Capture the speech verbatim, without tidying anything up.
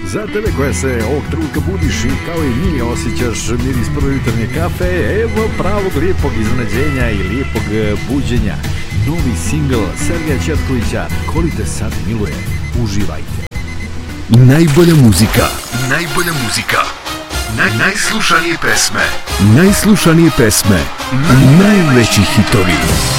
Za tebe koja se ovog trenutka budiš i kao i mi osjećaš miris prve jutarnje kafe, evo pravog lijepog iznenađenja i lijepog buđenja. Novi singl Sergeja Četkovića Koli te sad miluje. Uživajte. Najbolja muzika. Najbolja muzika. Naj, najslušanije pesme. Najslušanije pesme. Najveći hitovi.